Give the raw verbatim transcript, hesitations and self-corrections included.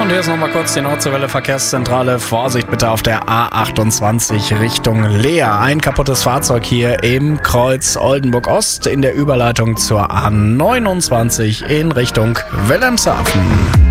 Und hier ist nochmal kurz die Nordseewelle Verkehrszentrale. Vorsicht bitte auf der A achtundzwanzig Richtung Leer. Ein kaputtes Fahrzeug hier im Kreuz Oldenburg Ost in der Überleitung zur A neunundzwanzig in Richtung Wilhelmshaven.